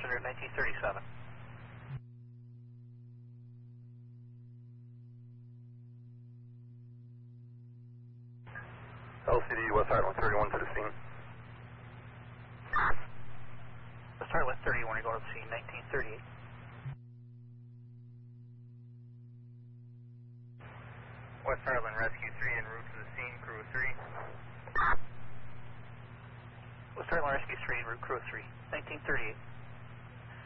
Western Route 1937. LCD West Heartland 31 to the scene. West Heartland 31, you're going to the scene, 1938. West Heartland Rescue 3 en route to the scene, crew 3. West Heartland Rescue 3 en route, crew 3, 1938.